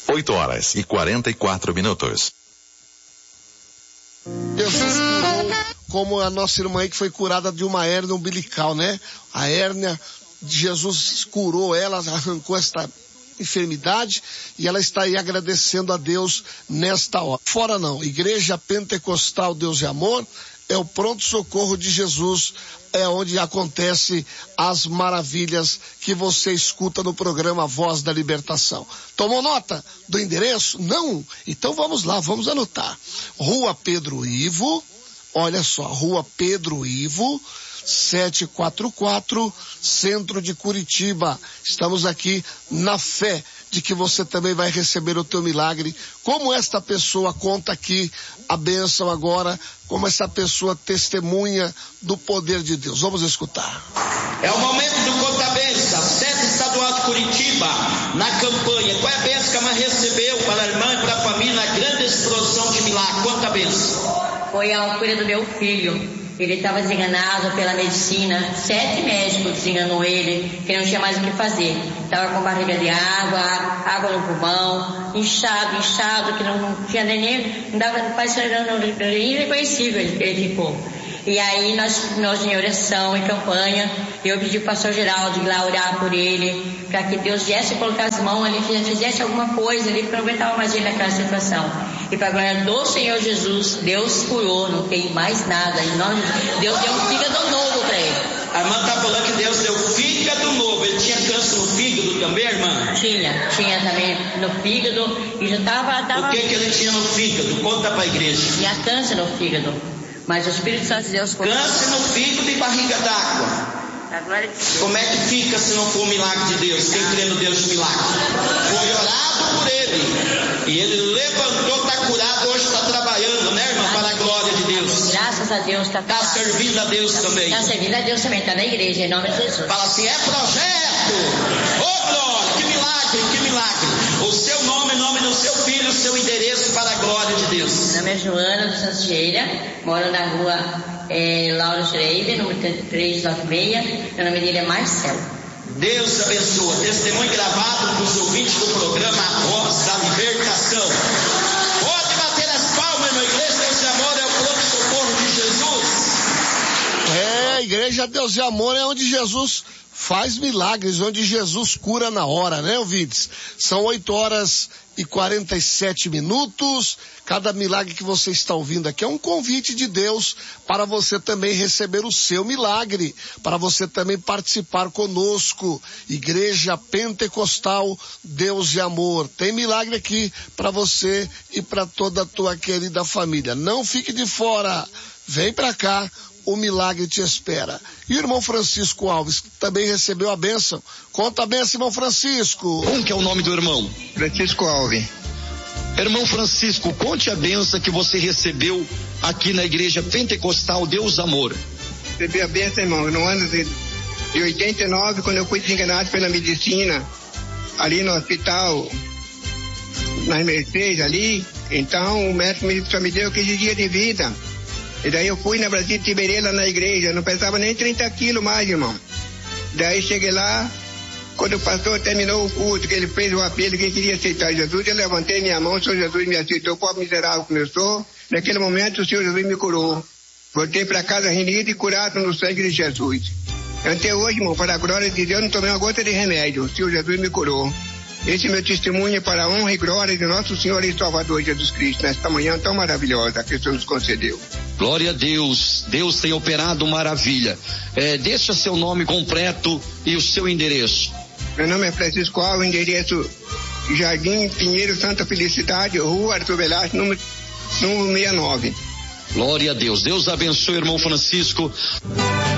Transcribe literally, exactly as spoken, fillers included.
oito horas e quarenta e quatro minutos. Jesus curou, como a nossa irmã aí que foi curada de uma hérnia umbilical, né? A hérnia, Jesus curou ela, arrancou esta enfermidade e ela está aí agradecendo a Deus nesta hora. Fora não, Igreja Pentecostal Deus e Amor é o pronto-socorro de Jesus, é onde acontece as maravilhas que você escuta no programa Voz da Libertação. Tomou nota do endereço? Não? Então vamos lá, vamos anotar. Rua Pedro Ivo, olha só, Rua Pedro Ivo, setecentos e quarenta e quatro, centro de Curitiba. Estamos aqui na fé de que você também vai receber o teu milagre. Como esta pessoa conta aqui a bênção agora, como essa pessoa testemunha do poder de Deus. Vamos escutar. É o momento do Conta a Benção, sede estadual de Curitiba, na campanha. Qual é a bênção que a mãe recebeu para a irmã e para a família na grande explosão de milagre? Conta a bênção. Foi a cura do meu filho. Ele estava desenganado pela medicina, sete médicos desenganou ele, que não tinha mais o que fazer. Estava com barriga de água, água no pulmão, inchado, inchado, que não, não tinha nem, não dava, parecia irreconhecível ele, ele ficou. E aí nós, nós em oração, em campanha, eu pedi ao pastor Geraldo de lá orar por ele, para que Deus viesse colocar as mãos ali, fizesse alguma coisa ali, porque não aguentava mais ele naquela situação. E para a glória do Senhor Jesus, Deus curou, não tem mais nada. Em nome de Deus deu um fígado novo para ele. A irmã está falando que Deus deu fígado novo. Ele tinha câncer no fígado também, irmã? Tinha, tinha também no fígado e já estava... Tava... O que que ele tinha no fígado? Conta para a igreja. Tinha câncer no fígado, mas o Espírito Santo de Deus... Câncer no fígado e barriga d'água. Como é que fica se não for o milagre de Deus? Quem crê no Deus de milagre? Foi orado por ele e ele levantou, está curado, hoje está trabalhando, né, irmã? Para a glória de Deus. Graças a Deus está Está servindo a Deus também. Está servindo a Deus também, está na igreja, em nome de Jesus. Fala assim, é projeto. Ô oh, glória, que milagre, que milagre. O seu nome, o nome do seu filho, o seu endereço para a glória de Deus. Meu nome é Joana dos Santos Geira, moro na rua é, Lauro Schreiber, número trezentos e noventa e seis, meu nome dele é Marcelo. Deus abençoa. Testemunho gravado para os ouvintes do programa A Voz da Libertação. Pode bater as palmas, irmã. Igreja Deus e Amor é o pronto-socorro de Jesus. É, Igreja Deus e Amor é onde Jesus faz milagres, onde Jesus cura na hora, né, ouvintes? São oito horas e quarenta e sete minutos. Cada milagre que você está ouvindo aqui é um convite de Deus para você também receber o seu milagre, para você também participar conosco. Igreja Pentecostal Deus e Amor. Tem milagre aqui para você e para toda a tua querida família. Não fique de fora. Vem para cá. O milagre te espera. E o irmão Francisco Alves, que também recebeu a bênção. Conta a bênção, irmão Francisco. Como que é o nome do irmão? Francisco Alves. Irmão Francisco, conte a bênção que você recebeu aqui na Igreja Pentecostal Deus Amor. Recebi a bênção, irmão, no ano de, de oitenta e nove, quando eu fui desenganado pela medicina, ali no hospital, nas Mercedes ali. Então o médico me, só me deu quinze dias de vida. E daí eu fui na Brasil de Tiberê, lá na igreja, não pesava nem trinta quilos mais, irmão. Daí cheguei lá, quando o pastor terminou o culto, que ele fez o apelo, que queria aceitar Jesus, eu levantei minha mão, o Senhor Jesus me aceitou, pobre miserável como eu sou. Naquele momento o Senhor Jesus me curou. Voltei para casa renido e curado no sangue de Jesus. Até hoje, irmão, para a glória de Deus, não tomei uma gota de remédio, o Senhor Jesus me curou. Esse é meu testemunho para a honra e glória de nosso Senhor e Salvador Jesus Cristo, nesta manhã tão maravilhosa que o Senhor nos concedeu. Glória a Deus, Deus tem operado maravilha. É, deixa seu nome completo e o seu endereço. Meu nome é Francisco Alves, endereço Jardim Pinheiro, Santa Felicidade, Rua Arthur Velasco, número, número sessenta e nove. Glória a Deus, Deus abençoe, irmão Francisco.